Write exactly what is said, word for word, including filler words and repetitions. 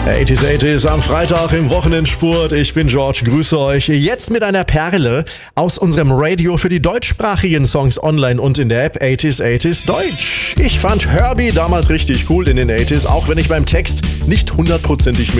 achtziger achtziger am Freitag im Wochenendspurt. Ich bin George, grüße euch. Jetzt mit einer Perle aus unserem Radio für die deutschsprachigen Songs online und in der App achtziger achtziger Deutsch. Ich fand Herbie damals richtig cool in den achtziger, auch wenn ich beim Text nicht hundertprozentig